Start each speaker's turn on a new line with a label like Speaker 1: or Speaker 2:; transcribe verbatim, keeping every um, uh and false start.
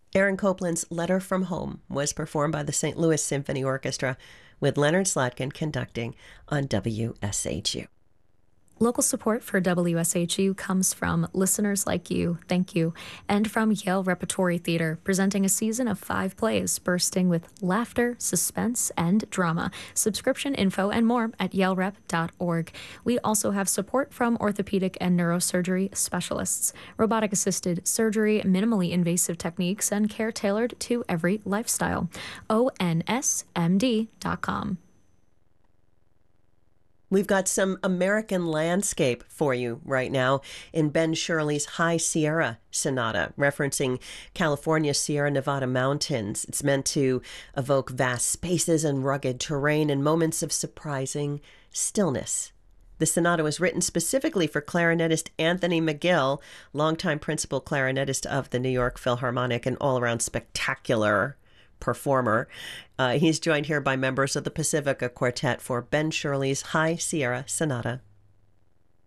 Speaker 1: Aaron Copland's Letter from Home was performed by the Saint Louis Symphony Orchestra with Leonard Slatkin conducting on W S H U.
Speaker 2: Local support for W S H U comes from listeners like you, thank you, and from Yale Repertory Theater, presenting a season of five plays bursting with laughter, suspense, and drama. Subscription info and more at yale rep dot org. We also have support from orthopedic and neurosurgery specialists, robotic-assisted surgery, minimally invasive techniques, and care tailored to every lifestyle. O N S M D dot com.
Speaker 1: We've got some American landscape for you right now in Ben Shirley's High Sierra Sonata, referencing California's Sierra Nevada mountains. It's meant to evoke vast spaces and rugged terrain and moments of surprising stillness. The sonata was written specifically for clarinetist Anthony McGill, longtime principal clarinetist of the New York Philharmonic and all-around spectacular performer. Uh, he's joined here by members of the Pacifica Quartet for Ben Shirley's High Sierra Sonata.